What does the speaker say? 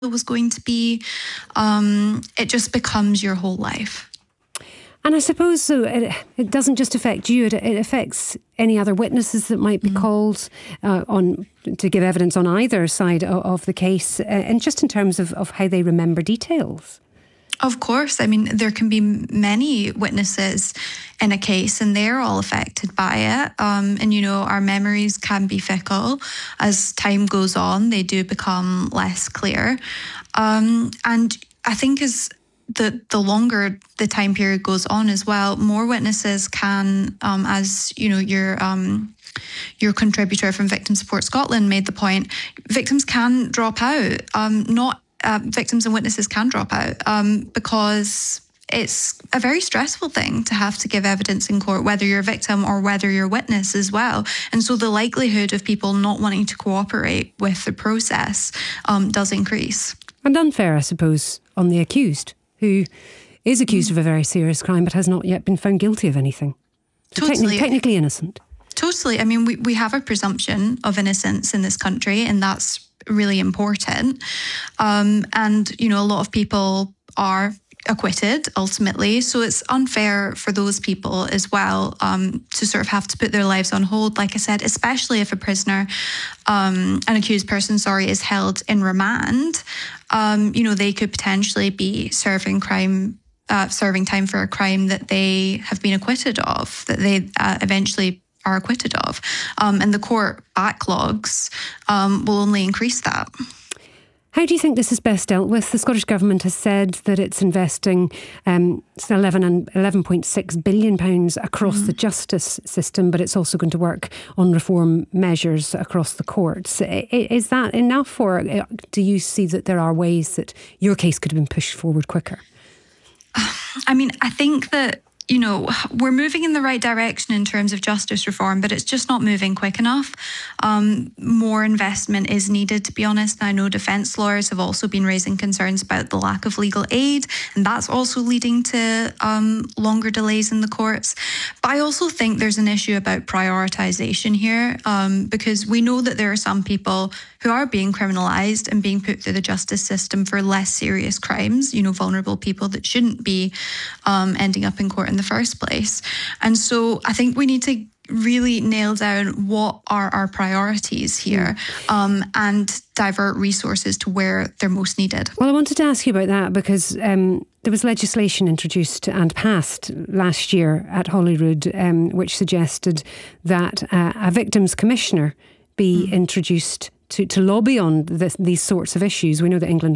was going to be. It just becomes your whole life. And I suppose so. It doesn't just affect you; it affects any other witnesses that might be called on to give evidence on either side of the case, and just in terms of how they remember details. Of course. I mean, there can be many witnesses in a case and they're all affected by it. And, you know, our memories can be fickle. As time goes on, they do become less clear. And I think as the longer the time period goes on as well, more witnesses can, as, you know, your contributor from Victim Support Scotland made the point, victims can drop out. Victims and witnesses can drop out because it's a very stressful thing to have to give evidence in court, whether you're a victim or whether you're a witness as well. And so the likelihood of people not wanting to cooperate with the process does increase. And unfair, I suppose, on the accused, who is accused of a very serious crime but has not yet been found guilty of anything. So Totally. Technically innocent. Totally. I mean, we have a presumption of innocence in this country, and that's really important. And, you know, a lot of people are acquitted ultimately. So it's unfair for those people as well to sort of have to put their lives on hold, like I said, especially if a prisoner, an accused person, is held in remand. You know, they could potentially be serving time for a crime that they have been acquitted of, that they eventually are acquitted of. And the court backlogs will only increase that. How do you think this is best dealt with? The Scottish Government has said that it's investing £11.6 billion across the justice system, but it's also going to work on reform measures across the courts. Is that enough, or do you see that there are ways that your case could have been pushed forward quicker? I mean, I think that, you know, we're moving in the right direction in terms of justice reform, but it's just not moving quick enough. More investment is needed, to be honest. I know defence lawyers have also been raising concerns about the lack of legal aid, and that's also leading to longer delays in the courts. But I also think there's an issue about prioritisation here, because we know that there are some people who are being criminalised and being put through the justice system for less serious crimes, you know, vulnerable people that shouldn't be ending up in court in the first place. And so I think we need to really nail down what are our priorities here and divert resources to where they're most needed. Well, I wanted to ask you about that because there was legislation introduced and passed last year at Holyrood which suggested that a victims commissioner be introduced to lobby on these sorts of issues. We know that England